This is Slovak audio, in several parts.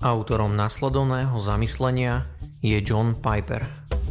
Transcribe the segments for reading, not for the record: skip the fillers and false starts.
Autorom nasledovného zamyslenia je John Piper.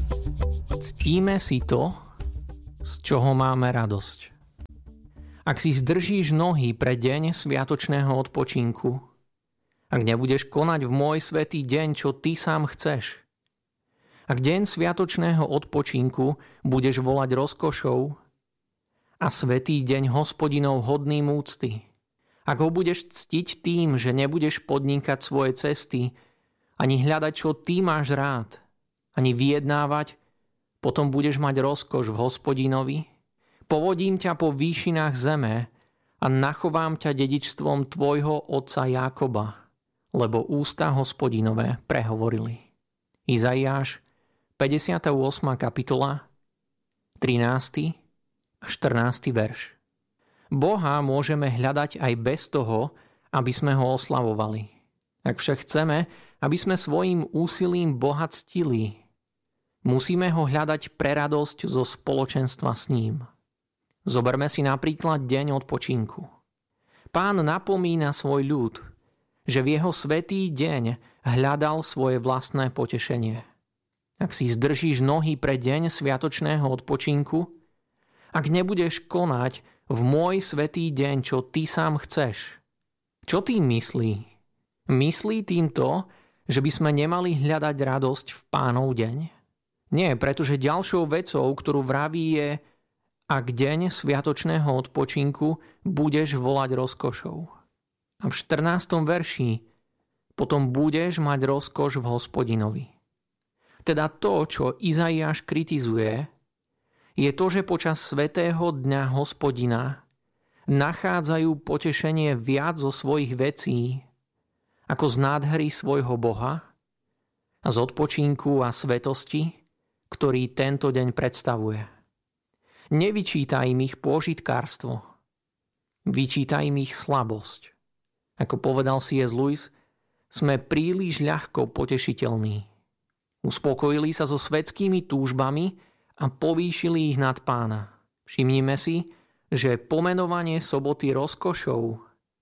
Ctíme si to, z čoho máme radosť. Ak si zdržíš nohy pre deň sviatočného odpočinku, ak nebudeš konať v môj svätý deň, čo ty sám chceš, ak deň sviatočného odpočinku budeš volať rozkošou a svätý deň Hospodinov hodným úcty, ak ho budeš ctiť tým, že nebudeš podnikať svoje cesty, ani hľadať, čo ty máš rád, ani vyjednávať, potom budeš mať rozkoš v Hospodinovi, povodím ťa po výšinách zeme a nachovám ťa dedičstvom tvojho otca Jákoba, lebo ústa Hospodinové prehovorili. Izaiáš, 58. kapitola, 13. a 14. verš. Boha môžeme hľadať aj bez toho, aby sme ho oslavovali. Ak však chceme, aby sme svojím úsilím Boha ctili, musíme ho hľadať pre radosť zo spoločenstva s ním. Zoberme si napríklad deň odpočinku. Pán napomína svoj ľud, že v jeho svätý deň hľadal svoje vlastné potešenie. Ak si zdržíš nohy pre deň sviatočného odpočinku, ak nebudeš konať v môj svätý deň, čo ty sám chceš. Čo tým myslí? Myslí tým to, že by sme nemali hľadať radosť v Pánov deň? Nie, pretože ďalšou vecou, ktorú vraví, je, ak deň sviatočného odpočinku budeš volať rozkošou. A v 14. verši potom budeš mať rozkoš v Hospodinovi. Teda to, čo Izaiáš kritizuje, je to, že počas svätého dňa Hospodina nachádzajú potešenie viac zo svojich vecí ako z nádhery svojho Boha a z odpočinku a svetosti, ktorý tento deň predstavuje. Nevyčítaj im ich pôžitkárstvo, vyčítaj im ich slabosť. Ako povedal C.S. Lewis, sme príliš ľahko potešiteľní. Uspokojili sa so svetskými túžbami a povýšili ich nad Pána. Všimnime si, že pomenovanie soboty rozkošou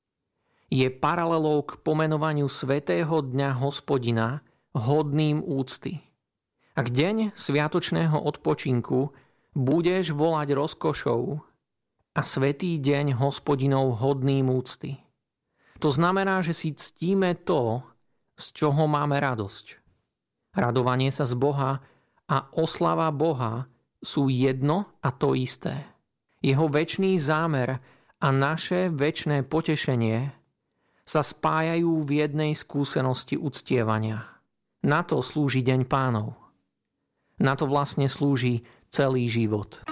je paralelou k pomenovaniu svätého dňa Hospodina hodným úcty. Ak deň sviatočného odpočinku budeš volať rozkošou a svätý deň Hospodinov hodným úcty. To znamená, že si ctíme to, z čoho máme radosť. Radovanie sa z Boha a oslava Boha sú jedno a to isté. Jeho večný zámer a naše večné potešenie sa spájajú v jednej skúsenosti uctievania. Na to slúži Deň Pánov. Na to vlastne slúži celý život.